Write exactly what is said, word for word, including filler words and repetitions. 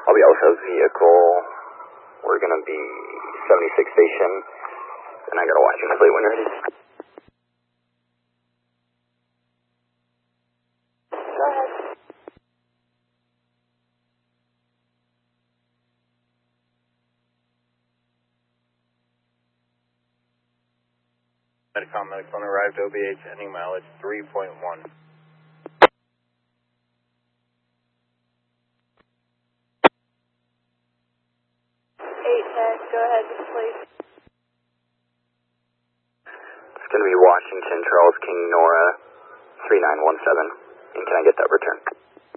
I'll be Alpha vehicle. We're going to be seventy-six station, and I got to watch you play when you're ready. Go ahead. Medicom Medical arrived O B H, ending mileage three point one. eight ten, go ahead, please. It's going to be Washington, Charles King, Nora, three nine one seven. And can I get that return?